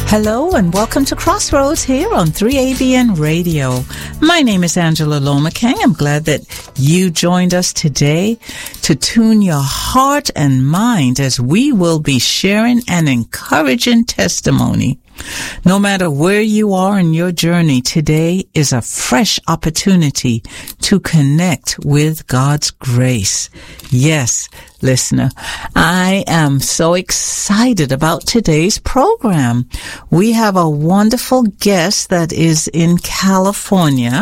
Hello and welcome to Crossroads here on 3ABN Radio. My name is Angela Lomakang. I'm glad that you joined us today to tune your heart and mind as we will be sharing an encouraging testimony. No matter where you are in your journey, today is a fresh opportunity to connect with God's grace. Yes, listener, I am so excited about today's program. We have a wonderful guest that is in California,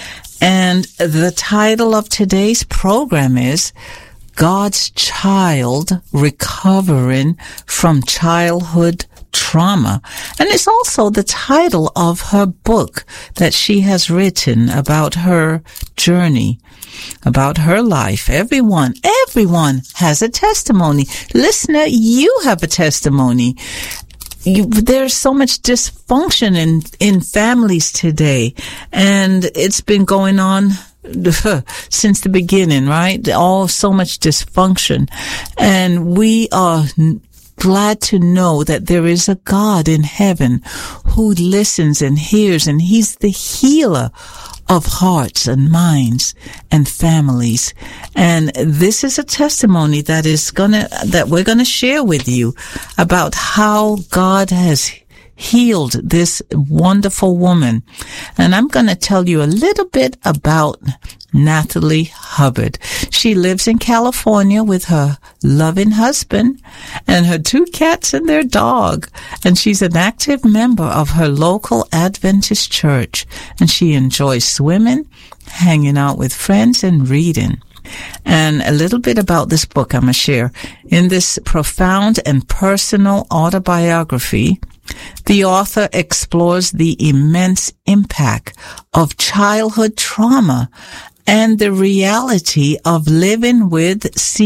and the title of today's program is God's Child Recovering from Childhood Trauma. And it's also the title of her book that she has written about her journey, about her life. Everyone has a testimony. Listener, you have a testimony. There's so much dysfunction in families today, and it's been going on since the beginning, right? So much dysfunction. And we are glad to know that there is a God in heaven who listens and hears, and He's the healer of hearts and minds and families. And this is a testimony that we're gonna share with you about how God has healed this wonderful woman. And I'm going to tell you a little bit about Natalie Hubbard. She lives in California with her loving husband and her 2 cats and their dog. And she's an active member of her local Adventist church. And she enjoys swimming, hanging out with friends, and reading. And a little bit about this book I'm going to share. In this profound and personal autobiography, the author explores the immense impact of childhood trauma and the reality of living with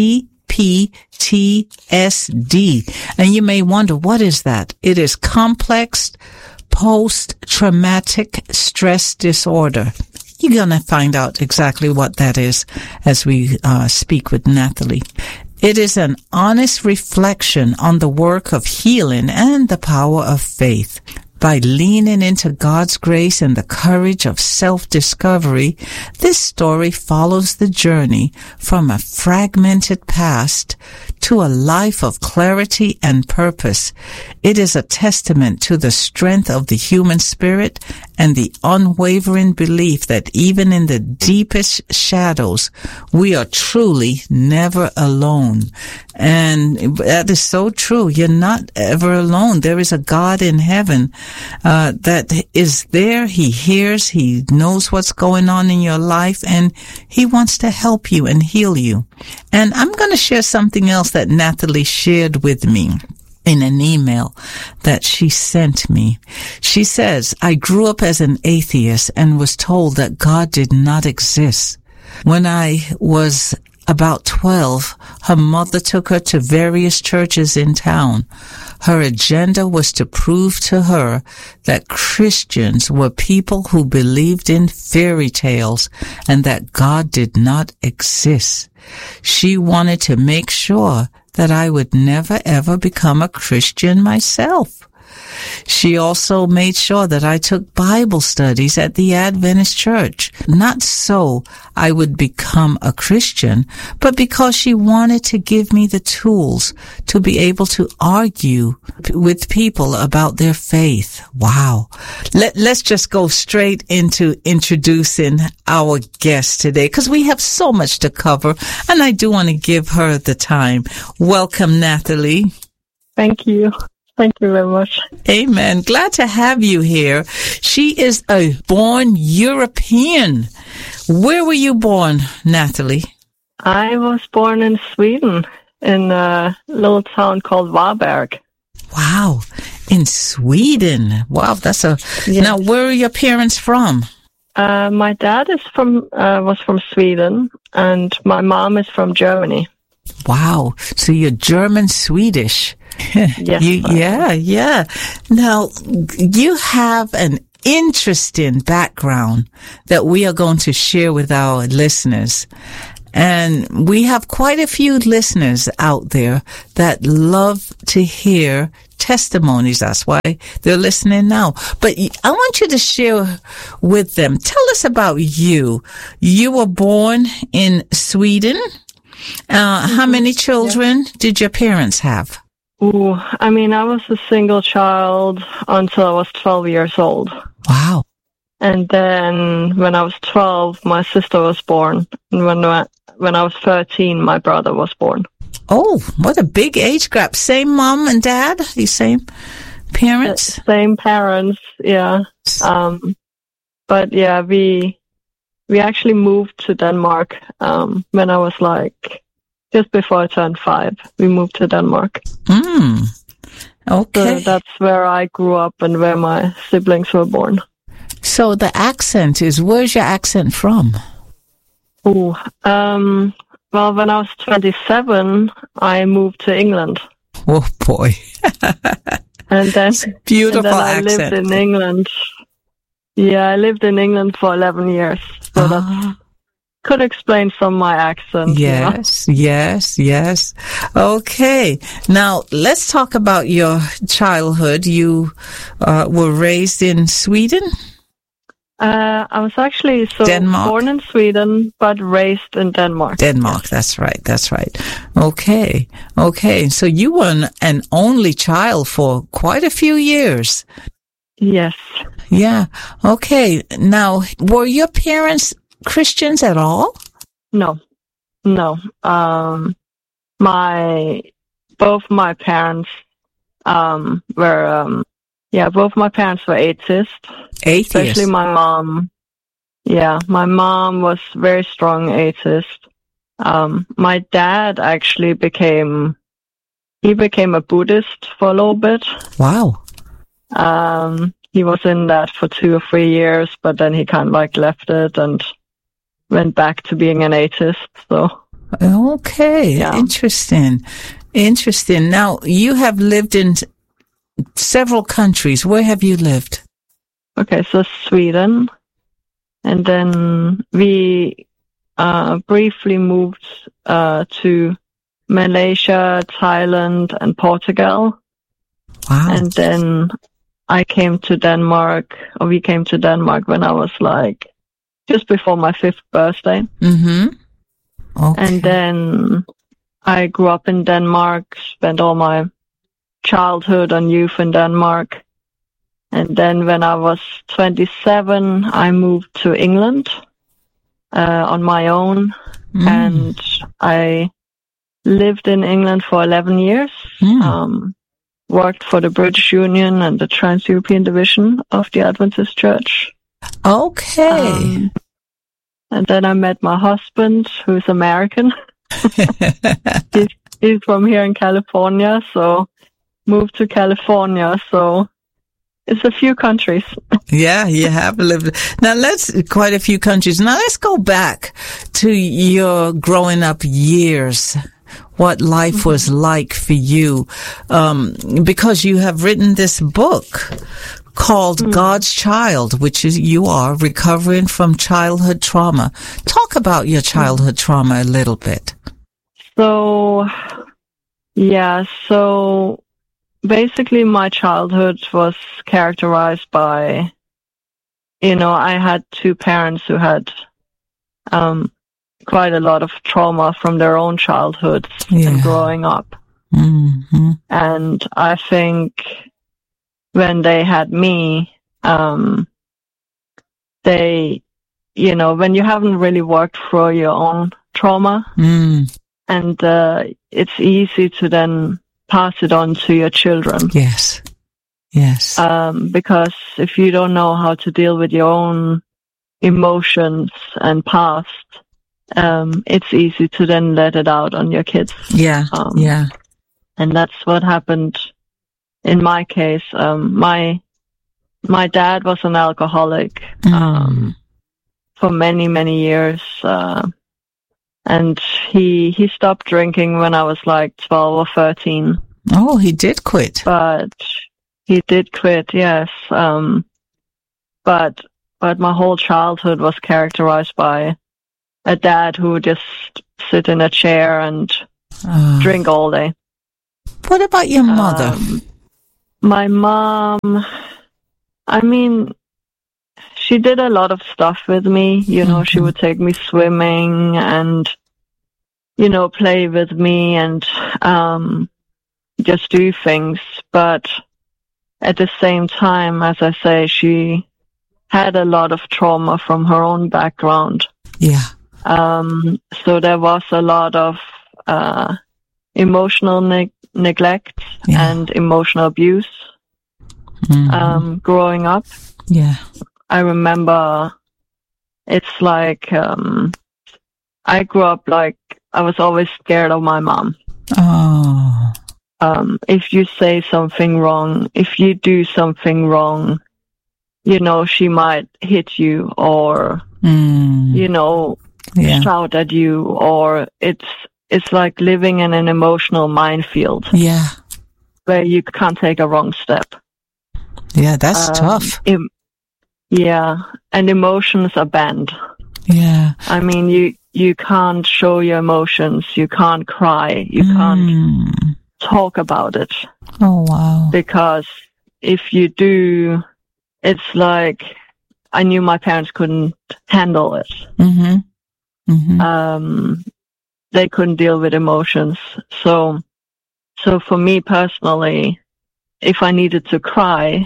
CPTSD. And you may wonder, what is that? It is complex post-traumatic stress disorder. You're going to find out exactly what that is as we speak with Natalie. It is an honest reflection on the work of healing and the power of faith. By leaning into God's grace and the courage of self-discovery, this story follows the journey from a fragmented past to a life of clarity and purpose. It is a testament to the strength of the human spirit and the unwavering belief that even in the deepest shadows, we are truly never alone. And that is so true. You're not ever alone. There is a God in heaven that is there. He hears. He knows what's going on in your life, and He wants to help you and heal you. And I'm going to share something else that Natalie shared with me in an email that she sent me. She says, I grew up as an atheist and was told that God did not exist. When I was about 12, her mother took her to various churches in town. Her agenda was to prove to her that Christians were people who believed in fairy tales and that God did not exist. She wanted to make sure that I would never ever become a Christian myself. She also made sure that I took Bible studies at the Adventist church, not so I would become a Christian, but because she wanted to give me the tools to be able to argue with people about their faith. Wow. Let's just go straight into introducing our guest today, because we have so much to cover, and I do want to give her the time. Welcome, Natalie. Thank you. Thank you very much. Amen. Glad to have you here. She is a born European. Where were you born, Natalie? I was born in Sweden, in a little town called Varberg. Wow. In Sweden. Wow, that's a... Yes. Now, where are your parents from? My dad was from Sweden, and my mom is from Germany. Wow. So you're German-Swedish. Yes. Yeah. Now, you have an interesting background that we are going to share with our listeners. And we have quite a few listeners out there that love to hear testimonies. That's why they're listening now. But I want you to share with them. Tell us about you. You were born in Sweden. How many children did your parents have? Ooh, I mean, I was a single child until I was 12 years old. Wow. And then when I was 12, my sister was born. And when I was 13, my brother was born. Oh, what a big age gap. Same mom and dad? The same parents? Same parents, yeah. But yeah, we actually moved to Denmark when I was like just before I turned 5. We moved to Denmark. Okay. So that's where I grew up and where my siblings were born. So the accent is, where's your accent from? Oh, well, when I was 27, I moved to England. Oh boy. And then, beautiful I accent. lived in England. Yeah, I lived in England for 11 years. So that could explain some of my accent. Yes, yes. Okay. Now, let's talk about your childhood. You were raised in Sweden? I was actually born in Sweden, but raised in Denmark. Denmark, that's right. Okay. So you were an only child for quite a few years. Yes. Yeah. Okay. Now, were your parents Christians at all? No. Both my parents were both my parents were atheists. Especially my mom. Yeah, my mom was very strong atheist. My dad actually became a Buddhist for a little bit. Wow. He was in that for 2 or 3 years, but then he kind of like left it and went back to being an atheist. So. Okay. Yeah. Interesting. Now, you have lived in several countries. Where have you lived? Okay, so Sweden, and then we briefly moved to Malaysia, Thailand, and Portugal. Wow. And then we came to Denmark when I was like just before my 5th birthday. Mm-hmm. Okay. And then I grew up in Denmark, spent all my childhood and youth in Denmark. And then when I was 27, I moved to England on my own. And I lived in England for 11 years, worked for the British Union and the Trans-European Division of the Adventist Church. Okay. And then I met my husband, who's American. He's from here in California, so moved to California. So it's a few countries. Yeah, you have lived. Now quite a few countries. Now let's go back to your growing up years. What life was like for you. Because you have written this book called God's Child, which is you are recovering from childhood trauma. Talk about your childhood trauma a little bit. So basically my childhood was characterized by, I had 2 parents who had quite a lot of trauma from their own childhoods and growing up. Mm-hmm. And I think when they had me, they, when you haven't really worked through your own trauma, and it's easy to then pass it on to your children. Yes. Because if you don't know how to deal with your own emotions and past, it's easy to then let it out on your kids. Yeah. And that's what happened in my case. My dad was an alcoholic for many, many years. And he stopped drinking when I was like 12 or 13. Oh, he did quit. But he did quit, yes. But my whole childhood was characterized by a dad who would just sit in a chair and drink all day. What about your mother? My mom, I mean, she did a lot of stuff with me. You know, she would take me swimming and, you know, play with me and just do things. But at the same time, as I say, she had a lot of trauma from her own background. Yeah. So there was a lot of emotional neglect and emotional abuse growing up. Yeah. I remember it's like I grew up like I was always scared of my mom. Oh. If you say something wrong, if you do something wrong, you know, she might hit you or, you know, shout at you, or it's like living in an emotional minefield. Yeah. Where you can't take a wrong step. Yeah, that's tough. And emotions are banned. Yeah. I mean, you can't show your emotions, you can't cry, you can't talk about it. Oh, wow. Because if you do, it's like I knew my parents couldn't handle it. They couldn't deal with emotions. So for me personally, if I needed to cry,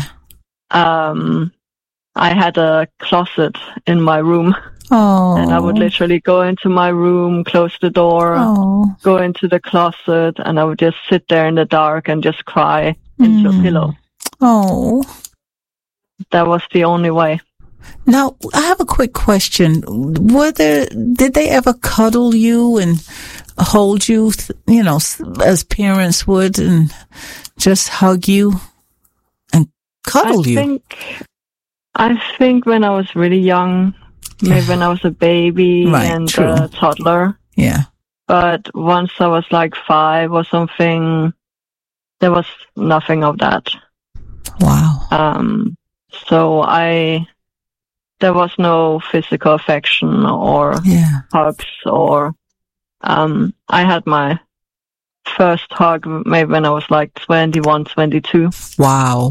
I had a closet in my room. Oh. And I would literally go into my room, close the door, go into the closet, and I would just sit there in the dark and just cry into a pillow. Oh. That was the only way. Now, I have a quick question. Did they ever cuddle you and hold you, you know, as parents would, and just hug you and cuddle you? I think when I was really young, maybe when I was a baby and a toddler. Yeah. But once I was like 5 or something, there was nothing of that. Wow. So there was no physical affection or hugs or, I had my first hug maybe when I was like 21, 22. Wow.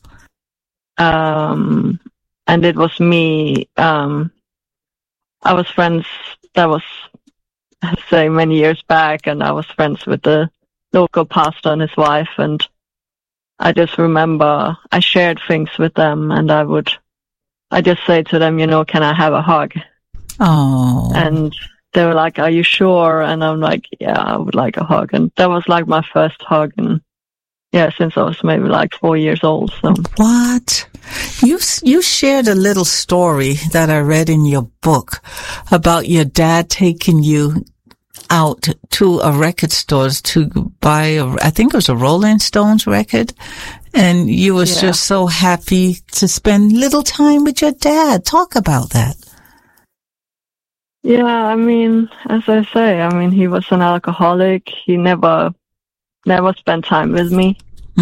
And it was me, I was friends, that was, say, many years back, and I was friends with the local pastor and his wife, and I just remember I shared things with them, and I just say to them, you know, can I have a hug? Oh. And they were like, are you sure? And I'm like, yeah, I would like a hug. And that was like my first hug, and since I was maybe like 4 years old. So what? You shared a little story that I read in your book about your dad taking you out to a record store to buy I think it was a Rolling Stones record, and you was just so happy to spend little time with your dad. Talk about that. Yeah, I mean, as I say, I mean, he was an alcoholic. He never spent time with me.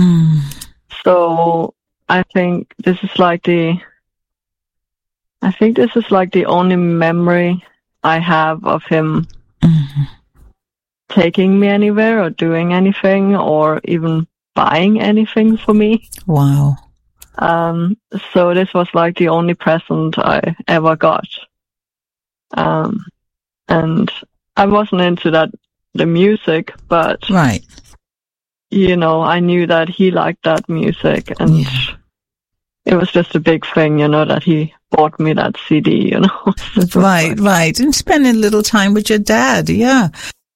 So I think this is like the only memory I have of him taking me anywhere or doing anything or even buying anything for me. Wow. So this was like the only present I ever got. And I wasn't into the music, but you know, I knew that he liked that music, and it was just a big thing, you know, that he bought me that CD, you know. Right. And spending a little time with your dad. Yeah.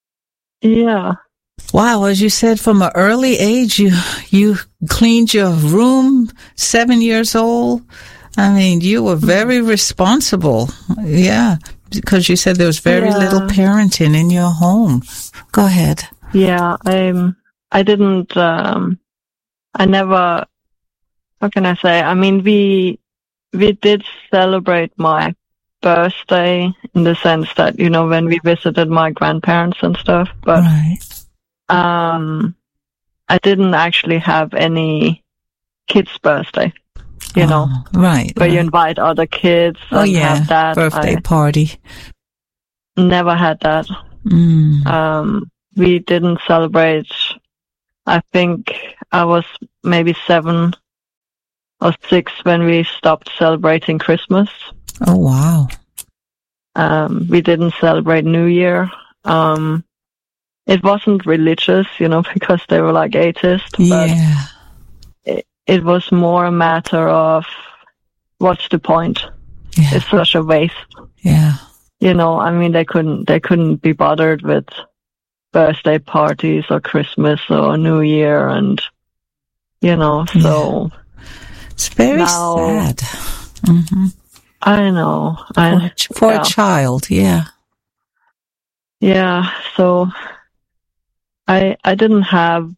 Wow. As you said, from an early age, you cleaned your room, 7 years old. I mean, you were very responsible. Yeah. Because you said there was very little parenting in your home. Go ahead. Yeah. I didn't, I never, how can I say? I mean, we did celebrate my birthday in the sense that, you know, when we visited my grandparents and stuff, but, I didn't actually have any kids' birthday, you know. Right. Where you invite other kids and have that. Birthday party. never had that. We didn't celebrate. I think I was maybe 7 or 6 when we stopped celebrating Christmas. Oh, wow. We didn't celebrate New Year. It wasn't religious, because they were like atheists. Yeah. But it was more a matter of what's the point? Yeah. It's such a waste. Yeah. They couldn't be bothered with birthday parties or Christmas or New Year, and so it's very sad. Mm-hmm. I know. For a child, yeah. Yeah, so I didn't have,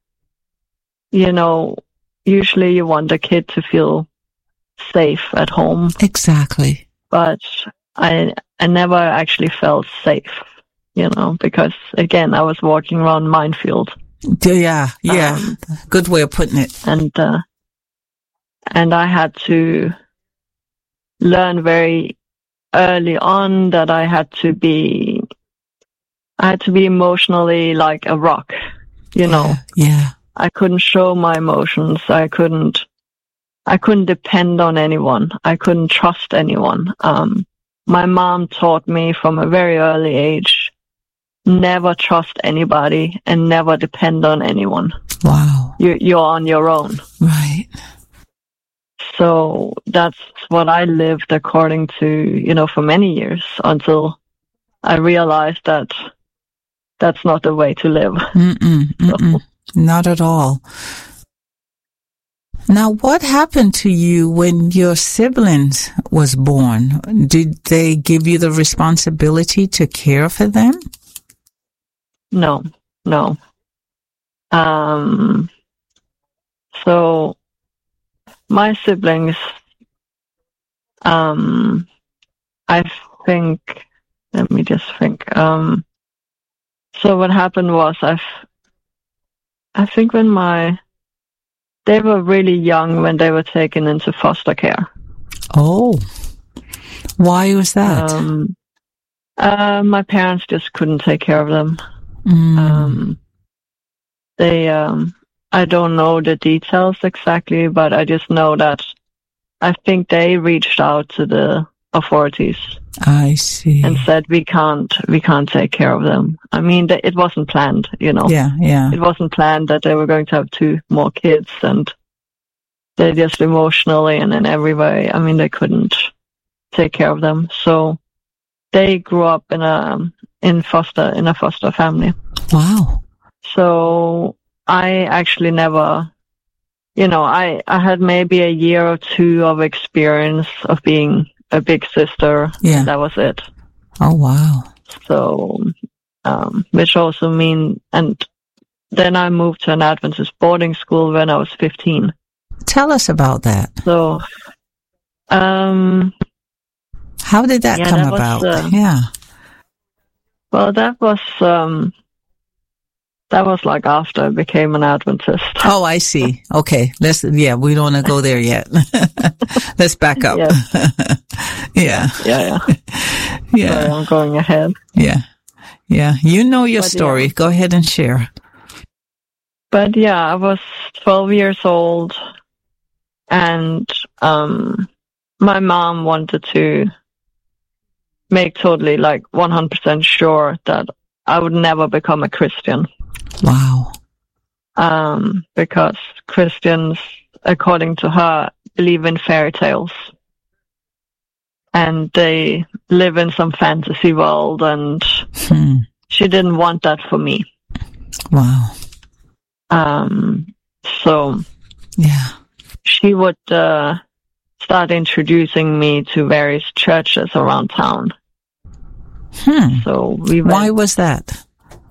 usually you want a kid to feel safe at home. Exactly. But I never actually felt safe, because again, I was walking around minefield. Yeah. Good way of putting it. And I had to learn very early on that I had to be emotionally like a rock, Yeah. I couldn't show my emotions. I couldn't depend on anyone. I couldn't trust anyone. My mom taught me from a very early age, never trust anybody and never depend on anyone. Wow. You're on your own. Right. So that's what I lived according to, for many years, until I realized that that's not the way to live. Not at all. Now, what happened to you when your siblings was born? Did they give you the responsibility to care for them? No. So my siblings, I think, let me just think. So what happened was I think they were really young when they were taken into foster care. Oh, why was that? My parents just couldn't take care of them. I don't know the details exactly, but I just know that I think they reached out to the authorities. I see. And said, we can't take care of them. It wasn't planned, Yeah. It wasn't planned that they were going to have 2 more kids, and they just emotionally and in every way, they couldn't take care of them. So they grew up in a foster family. Wow. So I actually never, I had maybe a year or 2 of experience of being a big sister. Yeah. And that was it. Oh, wow. So, which also and then I moved to an Adventist boarding school when I was 15. Tell us about that. So, how did that come about? Well, that was like after I became an Adventist. Oh, I see. Okay. We don't want to go there yet. Let's back up. Yeah. Yeah. Sorry, I'm going ahead. Yeah. You know your story. Go ahead and share. But yeah, I was 12 years old, and my mom wanted to make totally 100% sure that I would never become a Christian. Wow. Because Christians, according to her, believe in fairy tales. And they live in some fantasy world, and she didn't want that for me. Wow. So yeah, she would start introducing me to various churches around town. So why was that?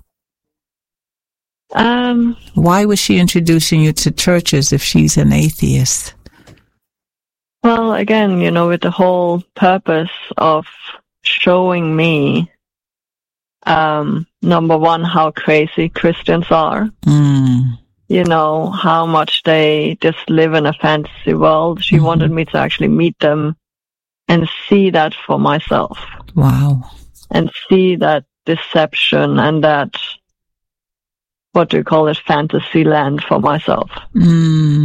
Why was she introducing you to churches if she's an atheist? Well, again, with the whole purpose of showing me, number one, how crazy Christians are. How much they just live in a fantasy world. She wanted me to actually meet them and see that for myself. Wow. and see that deception and that, what do you call it, fantasy land for myself.